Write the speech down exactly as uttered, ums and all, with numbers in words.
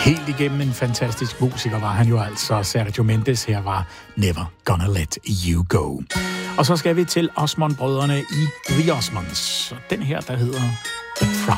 Helt igennem en fantastisk musiker var han jo altså. Sergio Mendes her var Never Gonna Let You Go. Og så skal vi til Osmond-brødrene i The Osmonds. Den her, der hedder The Proud